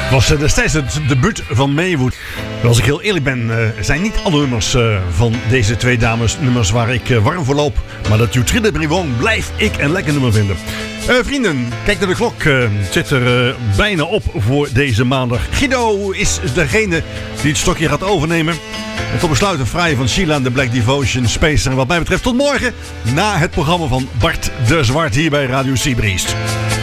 Was destijds het debuut van Maywood. Als ik heel eerlijk ben, zijn niet alle nummers van deze twee dames nummers waar ik warm voor loop. Maar dat You Treated Me Wrong blijf ik een lekker nummer vinden. Vrienden, kijk naar de klok. Het zit er bijna op voor deze maandag. Guido is degene die het stokje gaat overnemen. En tot besluit een fraaie van Sheila en de Black Devotion Spacer. En wat mij betreft tot morgen na het programma van Bart de Zwart hier bij Radio Seabreeze.